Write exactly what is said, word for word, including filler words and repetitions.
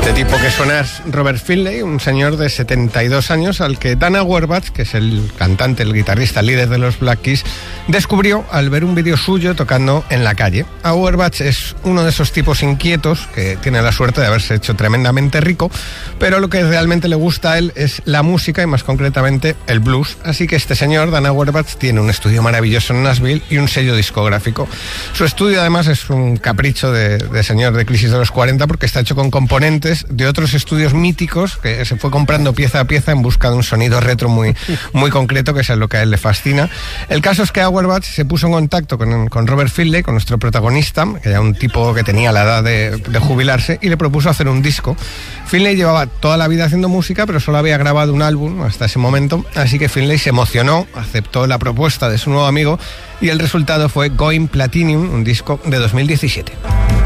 Este tipo que suena es Robert Finlay, un señor de setenta y dos años al que Dan Auerbach, que es el cantante, el guitarrista, líder de los Black Keys, descubrió al ver un vídeo suyo tocando en la calle. Auerbach es uno de esos tipos inquietos que tiene la suerte de haberse hecho tremendamente rico, pero lo que realmente le gusta a él es la música y más concretamente el blues. Así que este señor, Dan Auerbach, tiene un estudio maravilloso en Nashville y un sello discográfico. Su estudio además es un capricho de, de señor de Crisis de los cuarenta porque está hecho con componentes de otros estudios míticos que se fue comprando pieza a pieza en busca de un sonido retro muy, muy concreto, que es lo que a él le fascina. El caso es que Auerbach se puso en contacto con, con Robert Finlay, con nuestro protagonista, que era un tipo que tenía la edad de, de jubilarse, y le propuso hacer un disco. Finlay llevaba toda la vida haciendo música, pero solo había grabado un álbum hasta ese momento, así que Finlay se emocionó, aceptó la propuesta de su nuevo amigo y el resultado fue Going Platinum, un disco de dos mil diecisiete.